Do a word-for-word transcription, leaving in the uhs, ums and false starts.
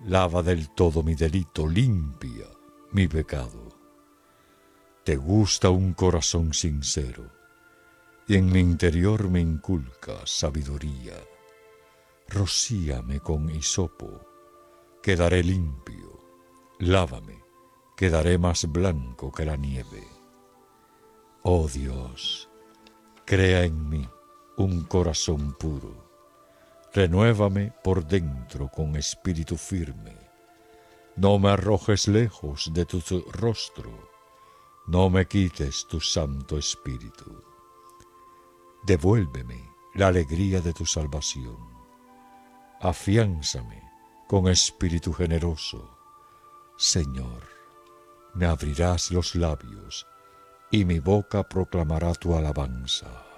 lava del todo mi delito, limpia mi pecado. Te gusta un corazón sincero, y en mi interior me inculca sabiduría. Rocíame con hisopo, quedaré limpio. Lávame, quedaré más blanco que la nieve. Oh Dios, crea en mí un corazón puro. Renuévame por dentro con espíritu firme. No me arrojes lejos de tu rostro. No me quites tu santo espíritu. Devuélveme la alegría de tu salvación. Afiánzame con espíritu generoso. Señor, me abrirás los labios, y mi boca proclamará tu alabanza.